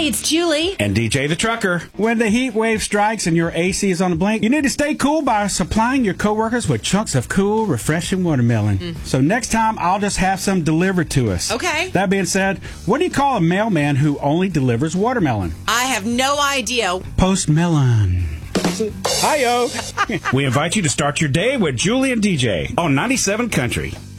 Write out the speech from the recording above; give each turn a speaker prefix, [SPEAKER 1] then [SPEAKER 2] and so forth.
[SPEAKER 1] Hey, it's Julie.
[SPEAKER 2] And DJ the Trucker.
[SPEAKER 3] When the heat wave strikes and your AC is on the blink, you need to stay cool by supplying your coworkers with chunks of cool, refreshing watermelon. So next time, I'll just have some delivered to us.
[SPEAKER 1] Okay.
[SPEAKER 3] That being said, what do you call a mailman who only delivers watermelon?
[SPEAKER 1] I have no idea.
[SPEAKER 3] Postmelon.
[SPEAKER 2] Hi-yo. We invite you to start your day with Julie and DJ on 97 Country.